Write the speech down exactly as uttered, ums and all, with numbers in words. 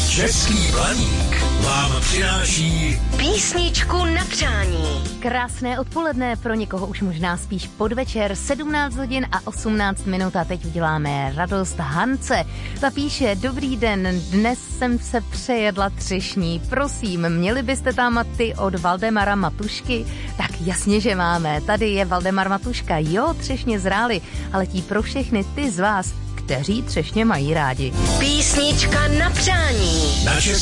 Český Blaník vám přináší písničku na přání. Krásné odpoledne, pro někoho už možná spíš podvečer, sedmnáct hodin a osmnáct minut a teď uděláme radost Hance. Ta píše: dobrý den, dnes jsem se přejedla třešní, prosím, měli byste tam ty od Valdemara Matušky? Tak jasně, že máme, tady je Valdemar Matuška, jo, třešně zrály, ale tí pro všechny ty z vás, kteří třešně mají rádi. Písnička na přání. na